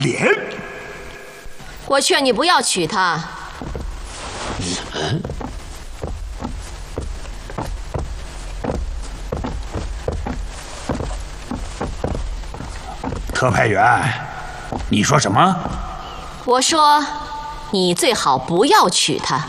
莲， 我劝你不要娶她。 特派员，你说什么？ 我说，你最好不要娶她。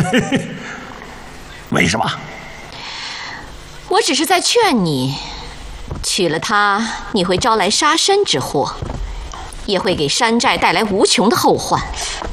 为什么？ 我只是在劝你，娶了她，你会招来杀身之祸，也会给山寨带来无穷的后患。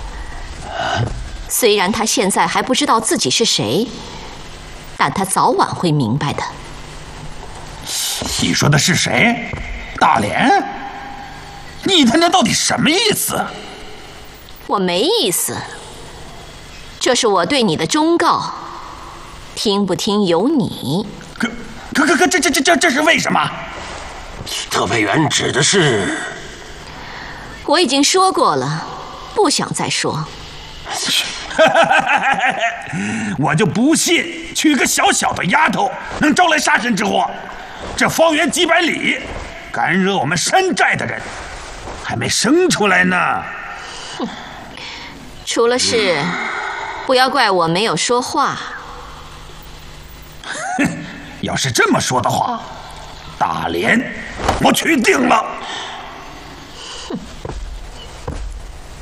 虽然她现在还不知道自己是谁，但她早晚会明白的。 你说的是谁？大莲？你他娘到底什么意思？ 我没意思，这是我对你的忠告，听不听由你。 这是为什么？ 特派员指的是…… 我已经说过了，不想再说。 我就不信娶个小小的丫头能招来杀身之祸。这方圆几百里，敢惹我们山寨的人，还没生出来呢。 出了事，不要怪我没有说话。 要是这么说的话，大莲，我娶定了。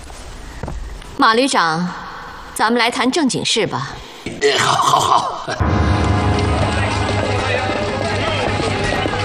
马旅长，咱们来谈正经事吧。 好。